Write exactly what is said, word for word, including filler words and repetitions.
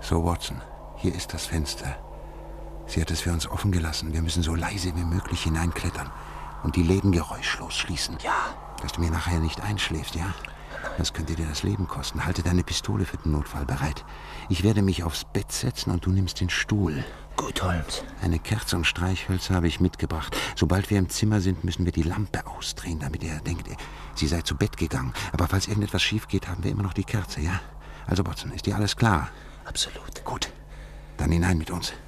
So, Watson, hier ist das Fenster. Sie hat es für uns offen gelassen. Wir müssen so leise wie möglich hineinklettern und die Läden geräuschlos schließen. Ja. Dass du mir nachher nicht einschläfst, ja? Das könnte dir das Leben kosten. Halte deine Pistole für den Notfall bereit. Ich werde mich aufs Bett setzen und du nimmst den Stuhl. Gut, Holmes. Eine Kerze und Streichhölzer habe ich mitgebracht. Sobald wir im Zimmer sind, müssen wir die Lampe ausdrehen, damit er denkt, sie sei zu Bett gegangen. Aber falls irgendetwas schief geht, haben wir immer noch die Kerze, ja? Also, Watson, ist dir alles klar? Absolut. Gut. Dann hinein mit uns.